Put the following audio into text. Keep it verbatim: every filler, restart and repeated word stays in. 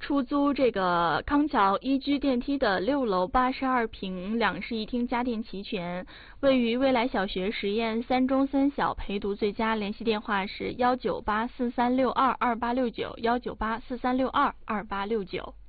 出租这个康桥一居电梯的六楼八十二平，两室一厅，家电齐全，位于未来小学实验三中三小，陪读最佳。联系电话是幺九八四三六二二八六九，幺九八四三六二二八六九。